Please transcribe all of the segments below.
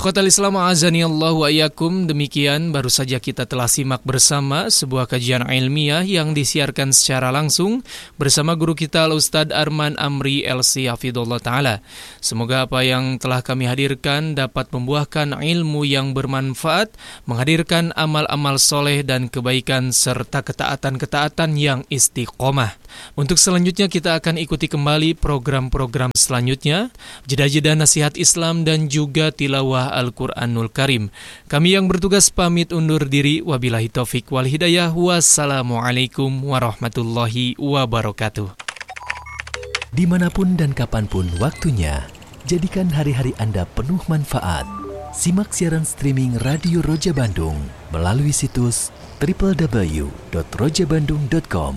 Ikhwatal Islam a'azanillahu wa iyyakum. Demikian baru saja kita telah simak bersama sebuah kajian ilmiah yang disiarkan secara langsung bersama guru kita Al-Ustadz Arman Amri LC Hafidhullah Ta'ala. Semoga apa yang telah kami hadirkan dapat membuahkan ilmu yang bermanfaat, menghadirkan amal-amal soleh dan kebaikan serta ketaatan-ketaatan yang istiqomah. Untuk selanjutnya kita akan ikuti kembali program-program selanjutnya, jeda-jeda nasihat Islam dan juga tilawah Al-Quranul Karim. Kami yang bertugas pamit undur diri. Wabillahi taufik wal hidayah. Wassalamualaikum warahmatullahi wabarakatuh. Dimanapun dan kapanpun waktunya, jadikan hari-hari Anda penuh manfaat. Simak siaran streaming Radio Roja Bandung melalui situs www.rojabandung.com.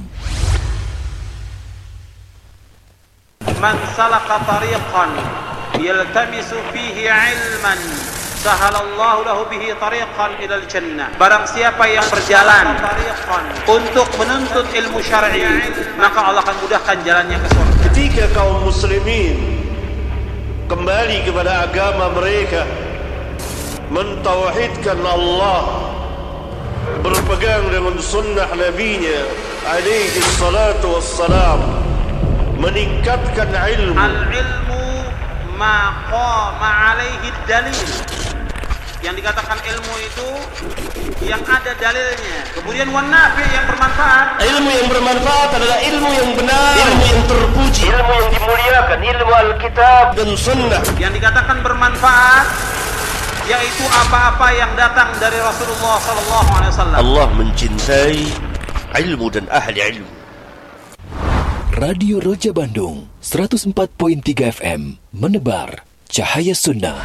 Man salaka tariqan yaltamisu fihi ilman sahalallahu lahu bihi tariqan ilal jannah. Barang siapa yang berjalan untuk menuntut ilmu syar'i, maka Allah akan mudahkan jalannya ke surga. Ketika kaum muslimin kembali kepada agama mereka, mentauhidkan Allah, berpegang dengan sunnah nabinya alaihi salatu wassalam, meningkatkan ilmu. Al-ilmu ma qama alaihi dalil. Yang dikatakan ilmu itu yang ada dalilnya. Kemudian wan nafi, yang bermanfaat. Ilmu yang bermanfaat adalah ilmu yang benar, ilmu yang terpuji, ilmu yang dimuliakan, ilmu Alkitab dan sunnah. Yang dikatakan bermanfaat yaitu apa-apa yang datang dari Rasulullah SAW. Allah mencintai ilmu dan ahli ilmu. Radio Roja Bandung 104.3 FM menebar cahaya sunnah.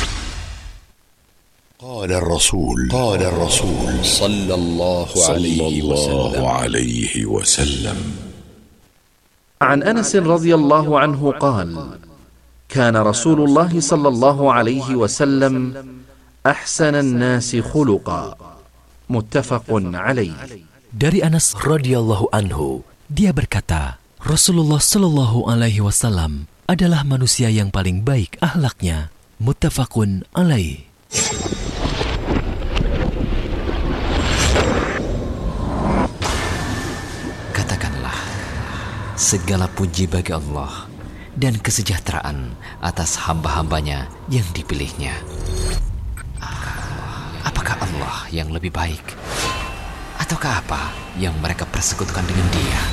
قال الرسول صلى الله عليه وسلم عن أنس رضي الله عنه قال: كان رسول الله صلى الله عليه وسلم أحسن الناس خلقا. متفق عليه. Dari Anas radhiyallahu anhu, dia berkata, Rasulullah sallallahu alaihi wasallam adalah manusia yang paling baik akhlaknya. Muttafaqun alaih. Katakanlah, segala puji bagi Allah dan kesejahteraan atas hamba-hambanya yang dipilihnya. Apakah Allah yang lebih baik? Ataukah apa yang mereka persekutukan dengan Dia?